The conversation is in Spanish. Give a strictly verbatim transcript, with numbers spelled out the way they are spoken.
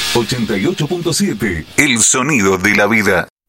ochenta y ocho punto siete. El sonido de la vida.